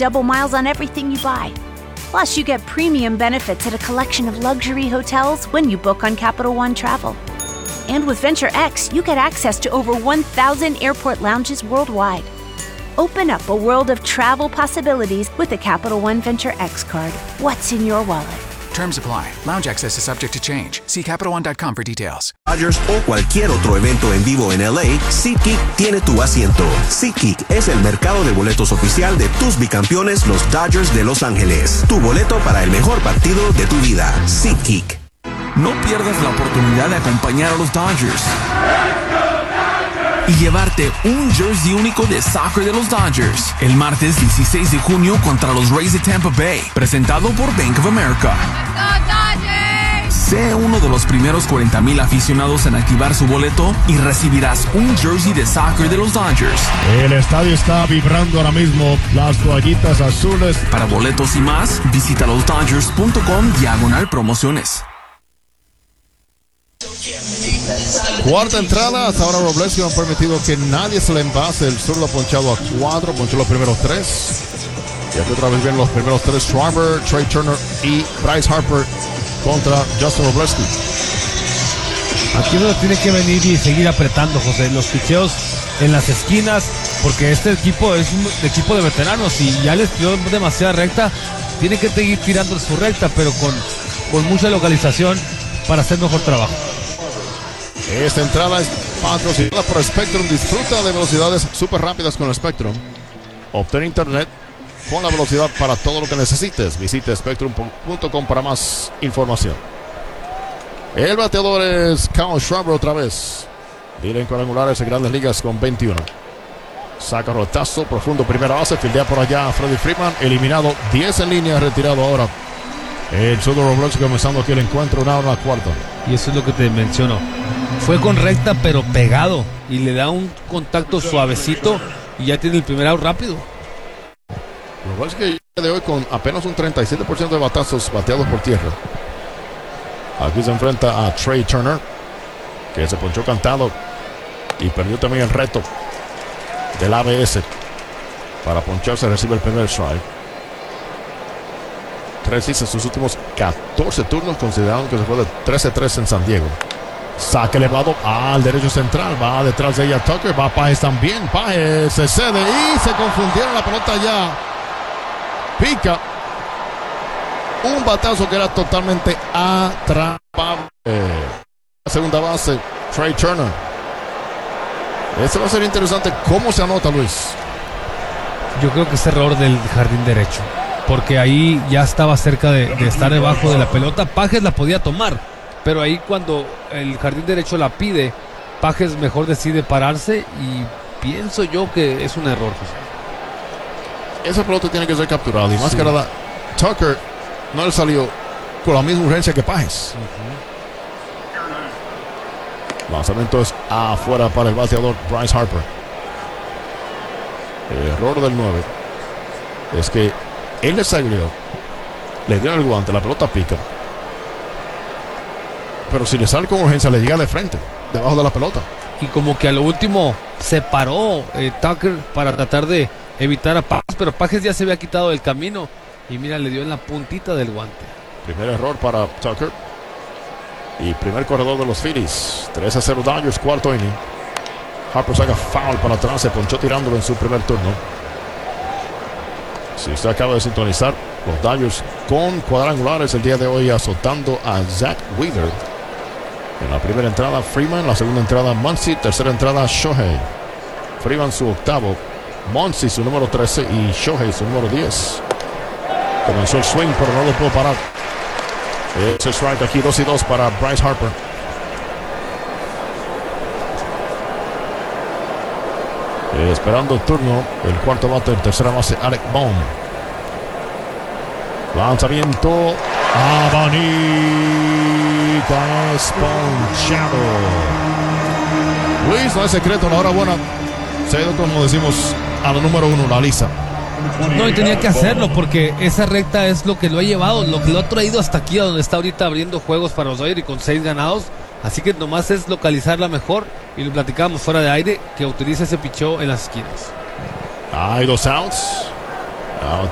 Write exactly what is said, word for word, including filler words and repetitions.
double miles on everything you buy. Plus, you get premium benefits at a collection of luxury hotels when you book on Capital One Travel. And with Venture X, you get access to over one thousand airport lounges worldwide. Open up a world of travel possibilities with the Capital One Venture X card. What's in your wallet? Terms apply. Lounge access is subject to change. See Capital One dot com for details. Dodgers o cualquier otro evento en vivo en L A, SeatGeek tiene tu asiento. SeatGeek es el mercado de boletos oficial de tus bicampeones, los Dodgers de Los Ángeles. Tu boleto para el mejor partido de tu vida. SeatGeek. No pierdas la oportunidad de acompañar a los Dodgers y llevarte un jersey único de soccer de los Dodgers el martes dieciséis de junio contra los Rays de Tampa Bay, presentado por Bank of America. Sé uno de los primeros cuarenta mil aficionados en activar su boleto y recibirás un jersey de soccer de los Dodgers. El estadio está vibrando ahora mismo, las toallitas azules. Para boletos y más, visita los dodgers punto com diagonal promociones. Cuarta entrada, hasta ahora Robleski no han permitido que nadie se le envase. El zurdo ha ponchado a cuatro, ponchó los primeros tres. Y aquí otra vez vienen los primeros tres: Schwarber, Trey Turner y Bryce Harper contra Justin Robleski. Aquí uno tiene que venir y seguir apretando, José, los picheos en las esquinas, porque este equipo es un equipo de veteranos y ya les tiró demasiada recta. Tiene que seguir tirando su recta, pero con, con mucha localización para hacer mejor trabajo. Esta entrada es patrocinada por Spectrum. Disfruta de velocidades súper rápidas con el Spectrum. Obtén internet con la velocidad para todo lo que necesites. Visite spectrum punto com para más información. El bateador es Kyle Schwarber otra vez. Líder en cuadrangulares en Grandes Ligas con veintiuno. Saca rotazo profundo, primera base. Fildea por allá Freddie Freeman. Eliminado, diez en línea, retirado ahora el zurdo Robleski, comenzando aquí el encuentro, una hora en la cuarta. Y eso es lo que te menciono. Fue con recta pero pegado y le da un contacto suavecito y ya tiene el primer out rápido. Robleski de hoy con apenas un treinta y siete por ciento de batazos bateados por tierra. Aquí se enfrenta a Trey Turner, que se ponchó cantado y perdió también el reto del A B S. Para poncharse recibe el primer strike. Tres hits en sus últimos catorce turnos, considerando que se fue de trece a tres en San Diego. Saque elevado al derecho central, va detrás de ella Tucker, va Páez también. Páez se cede y se confundieron, la pelota ya pica. Un batazo que era totalmente atrapable. Segunda base, Trey Turner. Este va a ser interesante. ¿Cómo se anota, Luis? Yo creo que es error del jardín derecho, porque ahí ya estaba cerca de, de estar debajo de la pelota. Páez la podía tomar, pero ahí cuando el jardín derecho la pide, Páez mejor decide pararse y pienso yo que es un error, José. Esa pelota tiene que ser capturada y más sí. que nada Tucker no le salió con la misma urgencia que Páez. Uh-huh. Lanzamiento es afuera para el bateador Bryce Harper. El error del nueve es que él le salió, le dio el guante, la pelota pica, pero si le sale con urgencia le llega de frente, debajo de la pelota. Y como que a lo último se paró eh, Tucker para tratar de evitar a Páez, pero Páez ya se había quitado del camino y mira, le dio en la puntita del guante. Primer error para Tucker y primer corredor de los Phillies. Tres a cero Dodgers, cuarto inning. Harper saca foul para atrás, se ponchó tirándolo en su primer turno. Si usted acaba de sintonizar, los Dodgers con cuadrangulares el día de hoy, azotando a Zach Wheeler. En la primera entrada Freeman, la segunda entrada Muncy, tercera entrada Shohei. Freeman su octavo, Muncy su número trece y Shohei su número diez. Comenzó el swing, pero no lo pudo parar. Ese strike aquí, dos y dos para Bryce Harper. Eh, esperando el turno, el cuarto bate, tercera base, Alec Bohm. Lanzamiento, Abanita es ponchado. Luis, no es secreto, la hora buena se ha ido, como decimos, a la número uno, la lisa. No, y tenía que hacerlo porque esa recta es lo que lo ha llevado, lo que lo ha traído hasta aquí, a donde está ahorita abriendo juegos para los Dodgers y con seis ganados. Así que nomás es localizarla mejor, y lo platicábamos fuera de aire, que utiliza ese picheo en las esquinas. Hay dos outs. Out.